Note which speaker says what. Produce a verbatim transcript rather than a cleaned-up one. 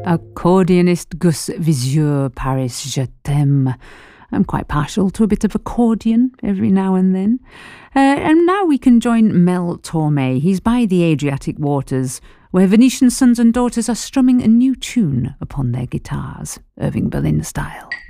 Speaker 1: Accordionist Gus Visieux, Paris, je t'aime. I'm quite partial to a bit of accordion every now and then. Uh, and now we can join Mel Torme. He's by the Adriatic waters, where Venetian sons and daughters are strumming a new tune upon their guitars, Irving Berlin style.